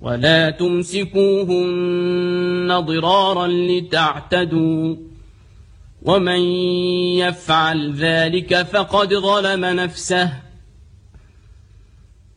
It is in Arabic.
ولا تمسكوهن ضرارا لتعتدوا ومن يفعل ذلك فقد ظلم نفسه